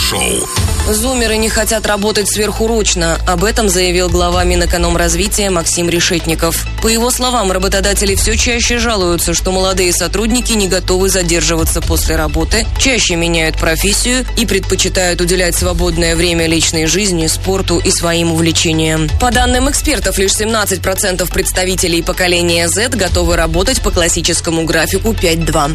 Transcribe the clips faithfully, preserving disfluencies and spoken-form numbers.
Шоу. Зумеры не хотят работать сверхурочно. Об этом заявил глава Минэкономразвития Максим Решетников. По его словам, работодатели все чаще жалуются, что молодые сотрудники не готовы задерживаться после работы, чаще меняют профессию и предпочитают уделять свободное время личной жизни, спорту и своим увлечениям. По данным экспертов, лишь семнадцать процентов представителей поколения Z готовы работать по классическому графику пять два.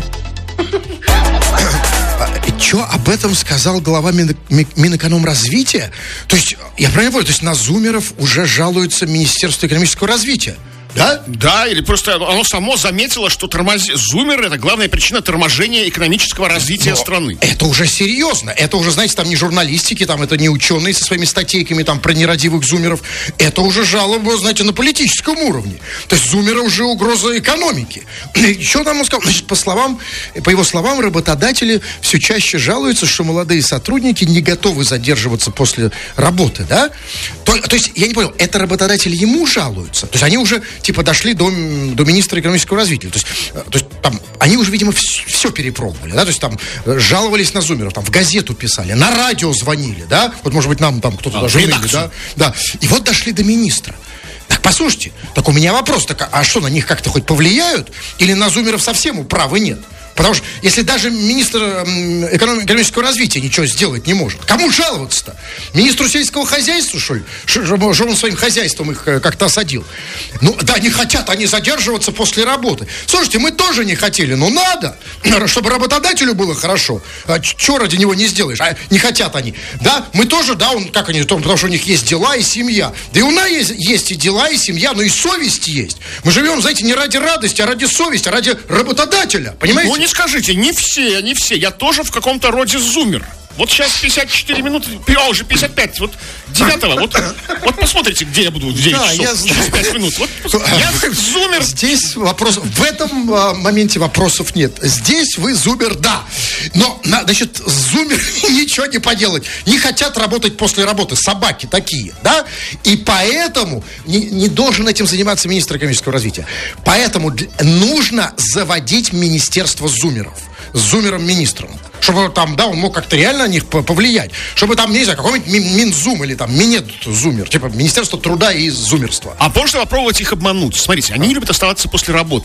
Что об этом сказал глава Мин, Минэкономразвития? То есть, я правильно понял, то есть на зумеров уже жалуется Министерство экономического развития? Да? Да, или просто оно само заметило, что тормоз... зумеры — это главная причина торможения экономического развития Но страны. Это уже серьезно. Это уже, знаете, там не журналистики, там это не ученые со своими статейками там про нерадивых зумеров. Это уже жалоба, знаете, на политическом уровне. То есть зумеры уже угроза экономики. Еще там он сказал, значит, по словам, по его словам, работодатели все чаще жалуются, что молодые сотрудники не готовы задерживаться после работы, да? То, то есть, я не понял, это работодатели ему жалуются? То есть они уже типа дошли до, до министра экономического развития. То есть, то есть там, они уже, видимо, все, все перепробовали, да, то есть там жаловались на зумеров, там в газету писали, на радио звонили, да, вот, может быть, нам там кто-то а, даже ныли, да, да, и вот дошли до министра. Так, послушайте, так у меня вопрос, так, а что, на них как-то хоть повлияют, или на зумеров совсем управы нет? Потому что если даже министр экономического развития ничего сделать не может, кому жаловаться-то? Министру сельского хозяйства, что ли? Что он своим хозяйством их как-то осадил? Ну, да, не хотят они задерживаться после работы. Слушайте, мы тоже не хотели, но надо, чтобы работодателю было хорошо. А что ради него не сделаешь? А не хотят они. Да, мы тоже, да, он, как они, потому что у них есть дела и семья. Да и у нас есть, есть и дела, и семья, но и совесть есть. Мы живем, знаете, не ради радости, а ради совести, а ради работодателя. Понимаете? Не скажите, не все, не все. Я тоже в каком-то роде зумер. Вот сейчас пятьдесят четыре минуты, а уже пятьдесят пять, вот девятого, вот, вот посмотрите, где я буду в девять да, часов, через пять минут. Вот, я зумер. Здесь вопрос, в этом а, моменте вопросов нет. Здесь вы зумер, да. Но, на, значит, зумер ничего не поделать. Не хотят работать после работы. Собаки такие, да? И поэтому не, не должен этим заниматься министр экономического развития. Поэтому нужно заводить министерство зумеров. С зумером-министром. Чтобы там, да, он мог как-то реально на них повлиять. Чтобы там, не знаю, какой-нибудь Минзум или там Минет-зумер. Типа Министерство труда и зумерства. А можно попробовать их обмануть? Смотрите, они любят оставаться после работы.